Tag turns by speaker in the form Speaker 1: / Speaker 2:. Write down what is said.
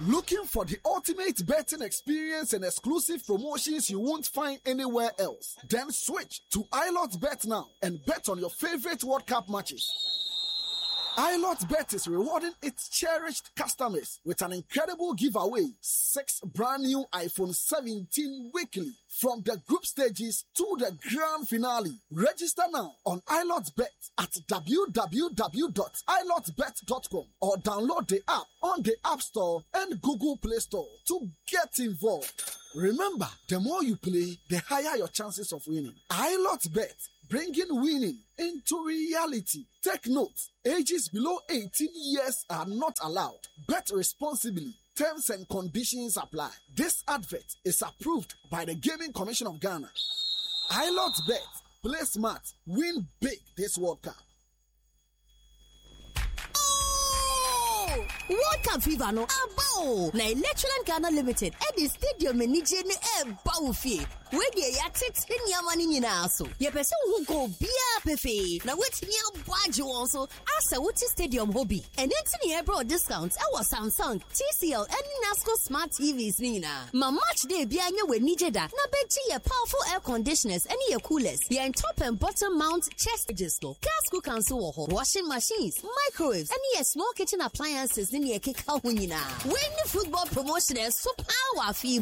Speaker 1: Looking for the ultimate betting experience and exclusive promotions you won't find anywhere else? Then switch to iLotBet now and bet on your favorite World Cup matches. iLotBet is rewarding its cherished customers with an incredible giveaway: 6 brand new iPhone 17 weekly from the group stages to the grand finale. Register now on iLotBet at www.ilotbet.com or download the app on the App Store and Google Play Store to get involved. Remember, the more you play, the higher your chances of winning. iLotBet, bringing winning into reality. Take note, ages below 18 years are not allowed. Bet responsibly. Terms and conditions apply. This advert is approved by the Gaming Commission of Ghana. iLotBet. Play smart. Win big this World Cup.
Speaker 2: World Cup fever no abo na Electroland Ghana Limited at the stadium enije ne eba fie we dey ya tete nyama ni nyina so ye pese wo go bia pefe na wetimi abwaje won so asa wuti stadium hobby and enti ne ebro discounts e was Samsung, TCL and Nasco smart TVs ni nyina ma match day bia nya we nije da na beji ye powerful air conditioners and ye coolers ye top and bottom mount chest register gas cooker so ho washing machines, microwaves and ye small kitchen appliances ni ye keka ho nyina when football promotion so power fee